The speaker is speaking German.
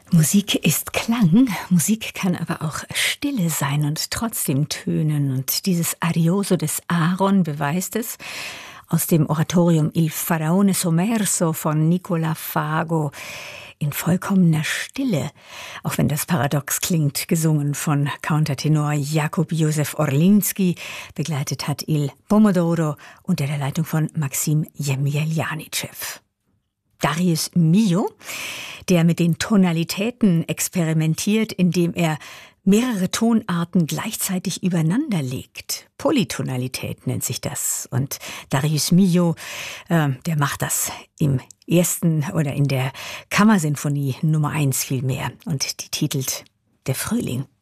Musik ist Klang, Musik kann aber auch Stille sein und trotzdem tönen. Und dieses Arioso des Aaron beweist es aus dem Oratorium Il Faraone Sommerso von Nicola Fago in vollkommener Stille, auch wenn das paradox klingt, gesungen von Countertenor Jakub Józef Orliński, begleitet hat Il Pomodoro unter der Leitung von Maxim Jemjeljanitschew. Darius Milhaud, der mit den Tonalitäten experimentiert, indem er mehrere Tonarten gleichzeitig übereinander legt. Polytonalität nennt sich das. Und Darius Milhaud, der macht das im ersten oder in der Kammersinfonie Nummer 1 vielmehr. Und die titelt Der Frühling.